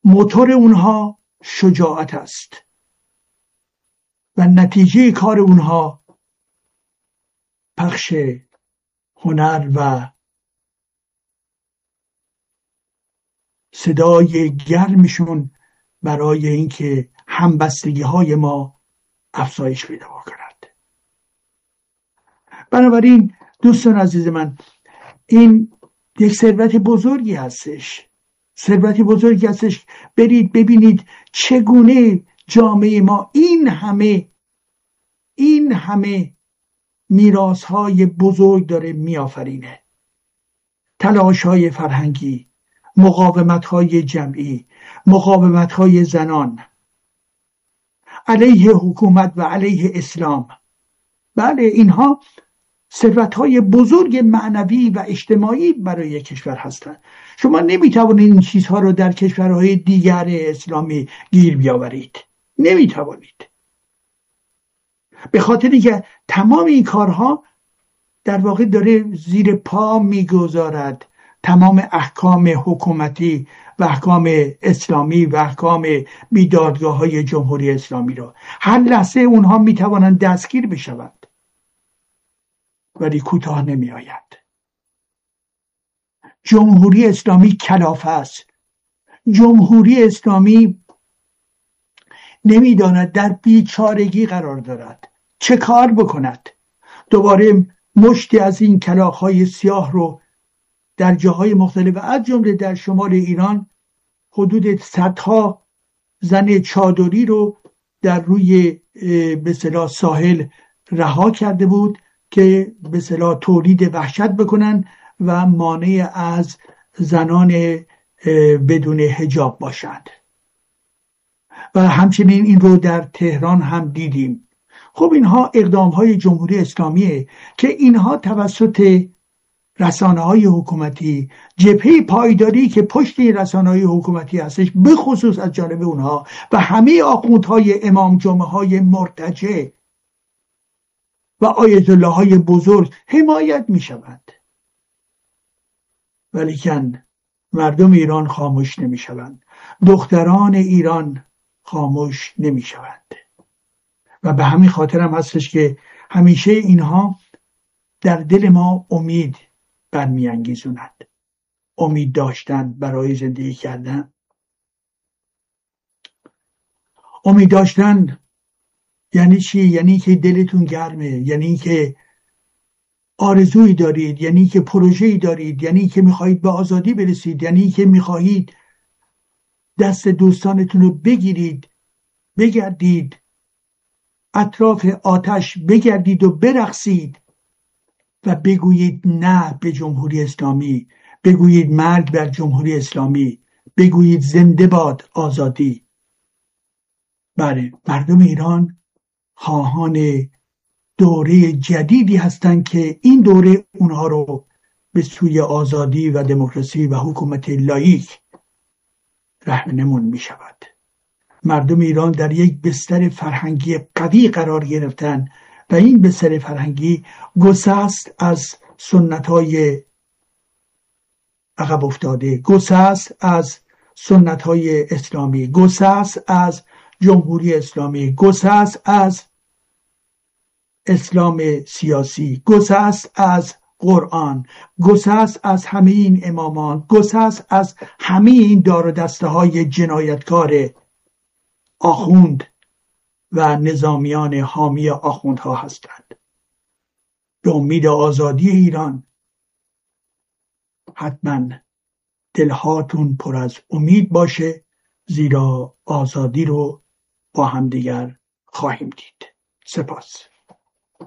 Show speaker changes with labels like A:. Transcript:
A: موتور اونها شجاعت است و نتیجه کار اونها پخش هنر و صدای گرمشون برای اینکه همبستگی های ما افزایش پیدا کند. بنابراین دوستان عزیز من، این یک ثروت بزرگی هستش، ثروت بزرگی هستش. برید ببینید چگونه جامعه ما این همه میراث های بزرگ داره میآفرینه. تلاش های فرهنگی، مقاومت های جمعی، مقاومت های زنان علیه حکومت و علیه اسلام. بله، اینها ثروت های بزرگ معنوی و اجتماعی برای کشور هستند. شما نمیتوانید این چیزها رو در کشورهای دیگر اسلامی گیر بیاورید، نمیتوانید، به خاطری که تمام این کارها در واقع داره زیر پا میگذارد تمام احکام حکومتی و احکام اسلامی و احکام بیدادگاه های جمهوری اسلامی را. هر لحظه اونها میتوانند دستگیر بشوند ولی کوتاه نمی آید. جمهوری اسلامی کلافه است. جمهوری اسلامی نمیداند در بیچارگی قرار دارد، چه کار بکند. دوباره مشتی از این کلاغ‌های سیاه رو در جاهای مختلف از جمله در شمال ایران حدود صدها زن چادری رو در روی به اصطلاح ساحل رها کرده بود که به اصطلاح تولید وحشت بکنن و مانع از زنان بدون حجاب باشند. و همچنین این رو در تهران هم دیدیم. خب اینها اقدام های جمهوری اسلامیه که اینها توسط رسانه‌های حکومتی، جبهه پایداری که پشت رسانه‌های حکومتی هستش، به خصوص از جانب اونها و همه آخوندهای امام جمعه های مرتجع و آیت الله های بزرگ حمایت می شود. ولیکن مردم ایران خاموش نمی شوند. دختران ایران خاموش نمی شوند. و به همین خاطر هم هستش که همیشه اینها در دل ما امید برمی انگیزوند. امید داشتن برای زندگی کردن. امید داشتن یعنی چی؟ یعنی که دلتون گرمه، یعنی که آرزویی دارید، یعنی که پروژه‌ای دارید، یعنی که میخواهید به آزادی برسید، یعنی که میخواهید دست دوستانتون رو بگیرید، بگردید اطراف آتش، بگردید و برقصید و بگویید نه به جمهوری اسلامی، بگویید مرگ بر جمهوری اسلامی، بگویید زنده باد آزادی. بله، مردم ایران خواهان دوره جدیدی هستند که این دوره اونها رو به سوی آزادی و دموکراسی و حکومت لاییک راهنمون می شود. مردم ایران در یک بستر فرهنگی قوی قرار گرفتن و این بستر فرهنگی گسست از سنت‌های عقب افتاده، گسست از سنت‌های اسلامی، گسست از جمهوری اسلامی، گسست از اسلام سیاسی، گسست از قرآن، گسست از همه این امامان، گسست از همه این دار و دسته های جنایتکار آخوند و نظامیان حامی آخوندها هستند. به امید آزادی ایران حتما دلهاتون پر از امید باشه، زیرا آزادی رو با همدیگر خواهیم دید. سپاس.